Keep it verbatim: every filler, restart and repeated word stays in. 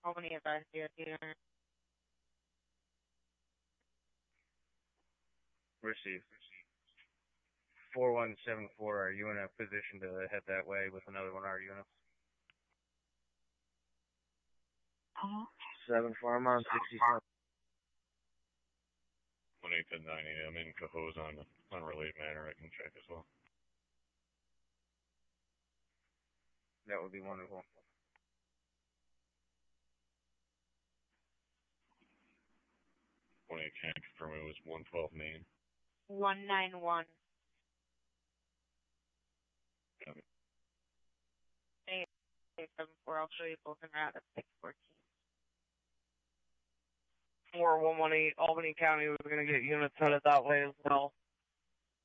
Albany advised you here. Receive. four one seven four, are you in a position to head that way with another one of our units? Uh-huh. seven four, I'm on sixty-seven. one eight to ninety, I'm in Cohoes on unrelated matter, I can check as well. That would be wonderful. one eight can't confirm it was one twelve Main. one nine one. Copy. eight seven four, I'll show you both in route at six fourteen. four one one eight, Albany County, we're going to get units headed that way as well.